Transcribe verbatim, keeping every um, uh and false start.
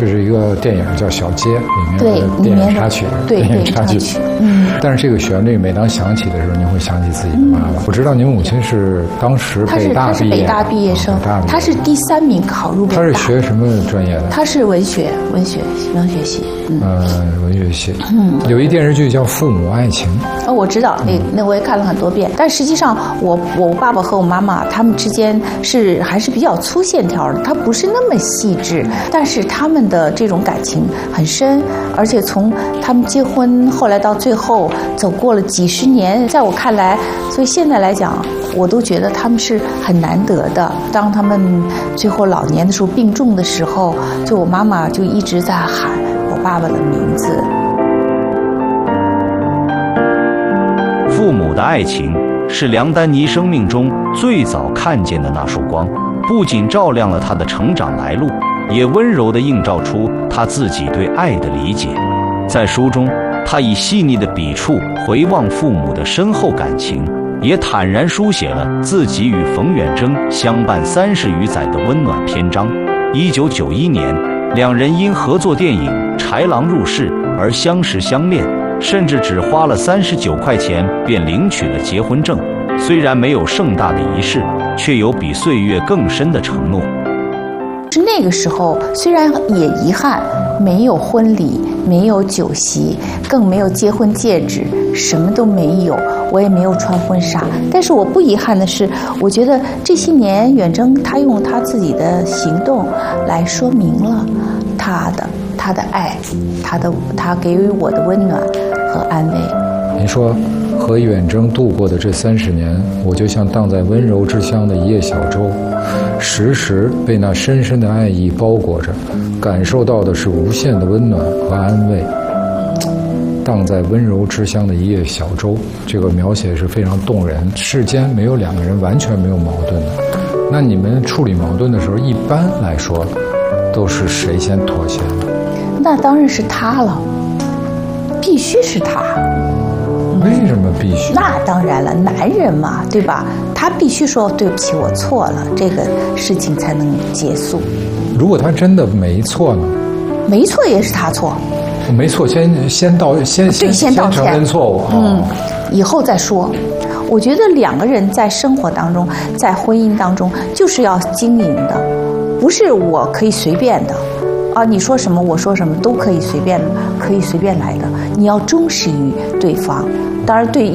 这是一个电影叫《小街》里面的电影插曲， 对电影插曲。嗯，但是这个旋律每当响起的时候，你会想起自己的妈妈。嗯、我知道您母亲是当时北大毕业， 她是北大毕业生，她是第三名考入北大。 她是学什么专业的？ 她是文学，文学，文学系。嗯， 呃、文学系。嗯，有一电视剧叫《父母爱情》。 哦，我知道，那那我也看了很多遍。但实际上，我我爸爸和我妈妈他们之间是还是比较粗线条的，他不是那么细致，但是他们的这种感情很深，而且从他们结婚后来到最后走过了几十年，在我看来，所以现在来讲，我都觉得他们是很难得的。当他们最后老年的时候病重的时候，就我妈妈就一直在喊我爸爸的名字。 父母的爱情是梁丹妮生命中最早看见的那束光，不仅照亮了她的成长来路，也温柔地映照出她自己对爱的理解。在书中，她以细腻的笔触回望父母的深厚感情，也坦然书写了自己与冯远征相伴三十余载的温暖篇章。一九九一年，两人因合作电影《豺狼入室》而相识相恋，甚至只花了三十九块钱便领取了结婚证。虽然没有盛大的仪式，却有比岁月更深的承诺。 是那个时候，虽然也遗憾，没有婚礼，没有酒席，更没有结婚戒指，什么都没有，我也没有穿婚纱。但是我不遗憾的是，我觉得这些年远征他用他自己的行动来说明了他的他的爱，他的他给予我的温暖和安慰。 您说，和远征度过的这三十年，我就像荡在温柔之乡的一叶小舟，时时被那深深的爱意包裹着，感受到的是无限的温暖和安慰。荡在温柔之乡的一叶小舟，这个描写是非常动人。世间没有两个人完全没有矛盾的，那你们处理矛盾的时候，一般来说都是谁先妥协呢？ 那当然是他了，必须是他。 为什么必须？ 那当然了，男人嘛，对吧？他必须说对不起，我错了，这个事情才能结束。 如果他真的没错呢？ 没错也是他错。 没错，先先道先对先道歉， 先承认错误， 嗯，以后再说。我觉得两个人在生活当中，在婚姻当中，就是要经营的，不是我可以随便的。啊，你说什么我说什么都可以随便，可以随便来的。你要忠实于对方，当然对。